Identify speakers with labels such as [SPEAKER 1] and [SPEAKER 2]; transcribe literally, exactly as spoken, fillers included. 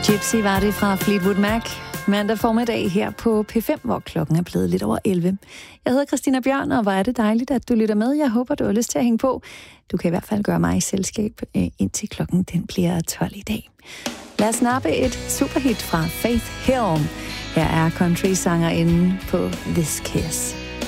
[SPEAKER 1] Gypsy var det fra Fleetwood Mac. Mandag formiddag her på P fem, hvor klokken er blevet lidt over elleve. Jeg hedder Christina Bjørn, og hvor er det dejligt, at du lytter med. Jeg håber, du har lyst til at hænge på. Du kan i hvert fald gøre mig i selskab, indtil klokken den bliver tolv i dag. Lad os snappe et superhit fra Faith Hill. Her er country-sangerinden på This Kiss.